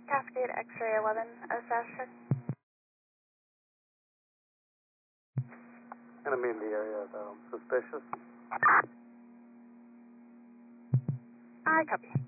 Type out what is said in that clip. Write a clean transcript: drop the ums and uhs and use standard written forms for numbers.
Cascade X-ray 11, Sasha. Enemy in the area, suspicious. I copy.